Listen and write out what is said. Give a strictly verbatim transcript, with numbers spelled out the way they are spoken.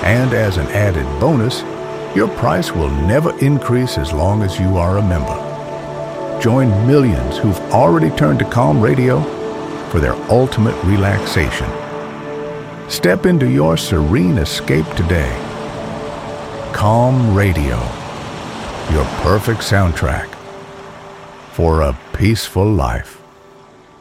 And as an added bonus, your price will never increase as long as you are a member. Join millions who've already turned to Calm Radio for their ultimate relaxation. Step into your serene escape today. Calm Radio, your perfect soundtrack for a peaceful life.